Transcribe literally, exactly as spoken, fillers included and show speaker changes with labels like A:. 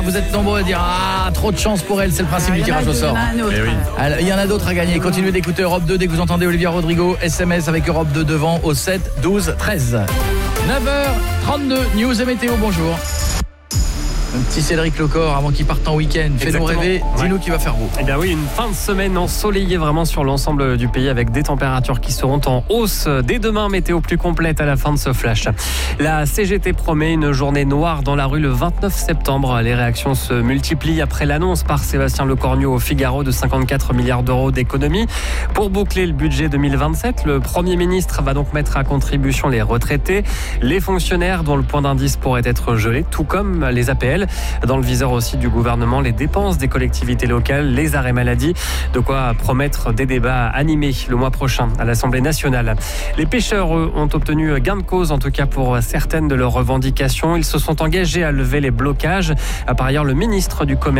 A: Vous êtes nombreux à dire ah trop de chance pour elle, c'est le principe
B: Ah,
A: du tirage au sort.
B: Eh oui.
A: Alors, il y en a d'autres à gagner. Continuez d'écouter Europe deux dès que vous entendez Olivia Rodrigo. S M S avec Europe deux devant au sept douze treize. neuf heures trente-deux. News et météo. Bonjour. Un petit Cédric Lecor avant qu'il parte en week-end. Fais-nous rêver, dis-nous qui va faire beau.
C: Eh bien oui, une fin de semaine ensoleillée vraiment sur l'ensemble du pays avec des températures qui seront en hausse. Dès demain, météo plus complète à la fin de ce flash. La C G T promet une journée noire dans la rue le vingt-neuf septembre. Les réactions se multiplient après l'annonce par Sébastien Lecornu au Figaro de cinquante-quatre milliards d'euros d'économies. Pour boucler le budget deux mille vingt-sept, le Premier ministre va donc mettre à contribution les retraités, les fonctionnaires dont le point d'indice pourrait être gelé, tout comme les A P L. Dans le viseur aussi du gouvernement, les dépenses des collectivités locales, les arrêts maladie. De quoi promettre des débats animés le mois prochain à l'Assemblée nationale. Les pêcheurs, eux, ont obtenu gain de cause, en tout cas pour certaines de leurs revendications. Ils se sont engagés à lever les blocages. Par ailleurs, le ministre du Commerce